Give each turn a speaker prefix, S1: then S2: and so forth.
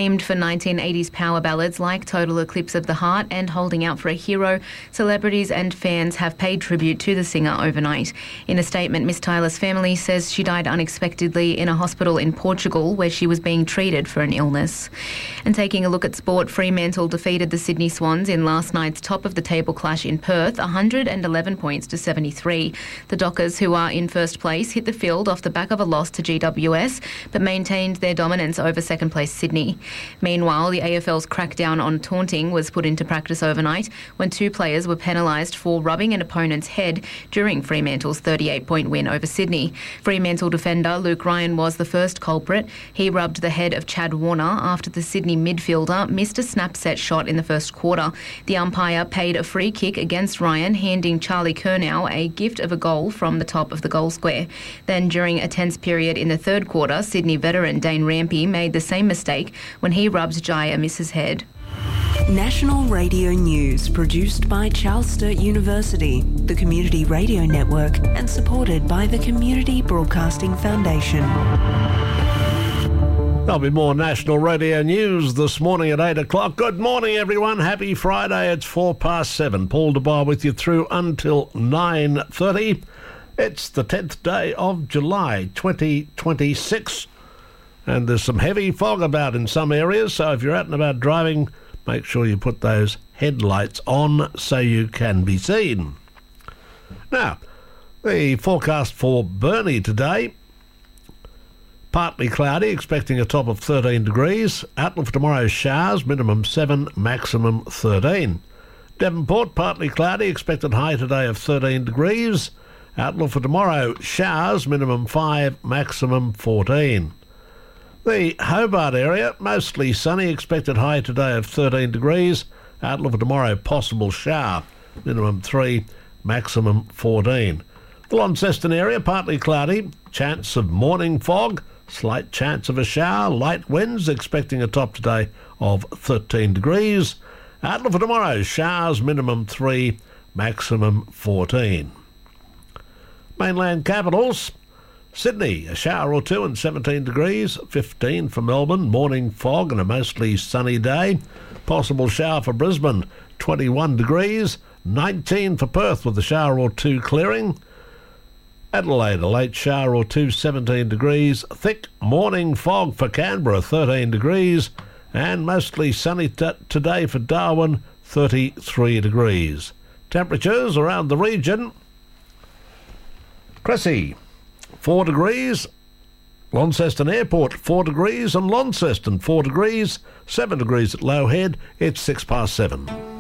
S1: Famed for 1980s power ballads like Total Eclipse of the Heart and Holding Out for a Hero, celebrities and fans have paid tribute to the singer overnight. In a statement, Miss Tyler's family says she died unexpectedly in a hospital in Portugal where she was being treated for an illness. And taking a look at sport, Fremantle defeated the Sydney Swans in last night's top-of-the-table clash in Perth, 111 points to 73. The Dockers, who are in first place, hit the field off the back of a loss to GWS, but maintained their dominance over second-place Sydney. Meanwhile, the AFL's crackdown on taunting was put into practice overnight when two players were penalised for rubbing an opponent's head during Fremantle's 38-point win over Sydney. Fremantle defender Luke Ryan was the first culprit. He rubbed the head of Chad Warner after the Sydney midfielder missed a snap-set shot in the first quarter. The umpire paid a free kick against Ryan, handing Charlie Curnow a gift of a goal from the top of the goal square. Then, during a tense period in the third quarter, Sydney veteran Dane Rampey made the same mistake when he rubbed Jai Amis's head.
S2: National Radio News, produced by Charles Sturt University, the Community Radio Network, and supported by the Community Broadcasting Foundation.
S3: There'll be more National Radio News this morning at 8 o'clock. Good morning, everyone. Happy Friday. It's 7:04. Paul DeBar with you through until 9:30. It's the 10th day of July 2026. And there's some heavy fog about in some areas, so if you're out and about driving, make sure you put those headlights on so you can be seen. Now, the forecast for Burnie today: partly cloudy, expecting a top of 13 degrees. Outlook for tomorrow: showers, minimum 7, maximum 13. Devonport, partly cloudy, expected high today of 13 degrees. Outlook for tomorrow: showers, minimum 5, maximum 14. The Hobart area, mostly sunny, expected high today of 13 degrees. Outlook for tomorrow: possible shower, minimum 3, maximum 14. The Launceston area, partly cloudy, chance of morning fog, slight chance of a shower, light winds, expecting a top today of 13 degrees. Outlook for tomorrow: showers, minimum 3, maximum 14. Mainland capitals: Sydney, a shower or two and 17 degrees. 15 for Melbourne, morning fog and a mostly sunny day. Possible shower for Brisbane, 21 degrees. 19 for Perth with a shower or two clearing. Adelaide, a late shower or two, 17 degrees. Thick morning fog for Canberra, 13 degrees. And mostly sunny today for Darwin, 33 degrees. Temperatures around the region: Cressy, 4 degrees. Launceston Airport, 4 degrees. And Launceston, 4 degrees. 7 degrees at Low Head. It's 7:06.